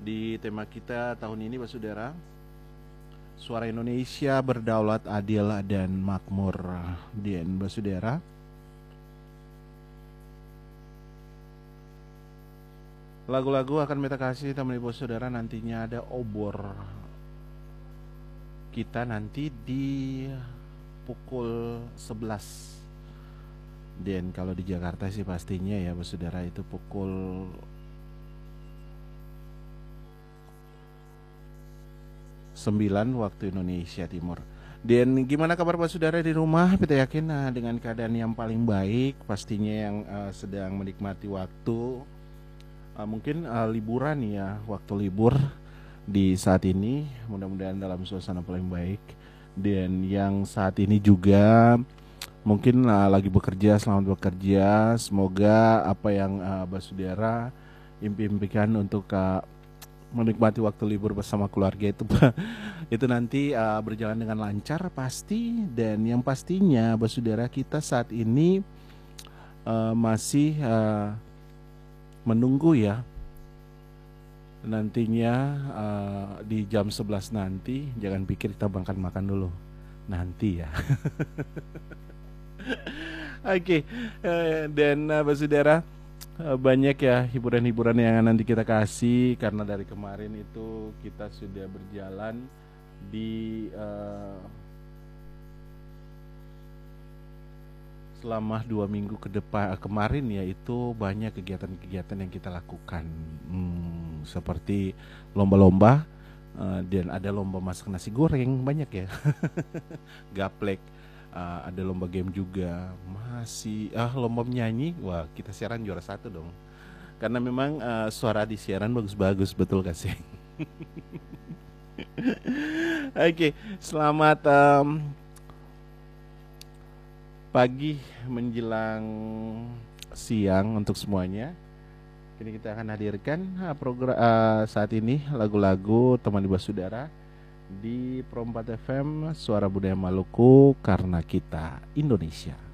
Di tema kita tahun ini, Pak Saudara, Suara Indonesia berdaulat, adil, dan makmur. Dan Pak Saudara, lagu-lagu akan kita kasih teman ibu saudara, nantinya ada obor kita nanti di pukul 11. Dan kalau di Jakarta sih pastinya ya Pak Saudara itu pukul 9 waktu Indonesia Timur. Dan gimana kabar Pak Saudara di rumah? Kita yakin dengan keadaan yang paling baik, pastinya yang sedang menikmati waktu mungkin liburan ya, waktu libur di saat ini, mudah-mudahan dalam suasana paling baik. Dan yang saat ini juga mungkin lagi bekerja, selamat bekerja. Semoga apa yang Basudara impi-impikan untuk menikmati waktu libur bersama keluarga itu itu nanti berjalan dengan lancar pasti. Dan yang pastinya Basudara, kita saat ini masih menunggu ya, nantinya di jam 11 nanti. Jangan pikir kita makan dulu nanti ya. Oke, dan Saudara, banyak ya hiburan-hiburan yang nanti kita kasih, karena dari kemarin itu kita sudah berjalan di selama 2 minggu ke depan kemarin, yaitu banyak kegiatan-kegiatan yang kita lakukan, seperti lomba-lomba, dan ada lomba masak nasi goreng banyak ya. Gaplek, ada lomba game juga, masih lomba menyanyi. Wah, kita siaran juara 1 dong, karena memang suara di siaran bagus-bagus, betul gak sih? Oke, selamat pagi menjelang siang untuk semuanya. Kini kita akan hadirkan program saat ini lagu-lagu teman ibu saudara di Pro 4 FM Suara Budaya Maluku, karena kita Indonesia.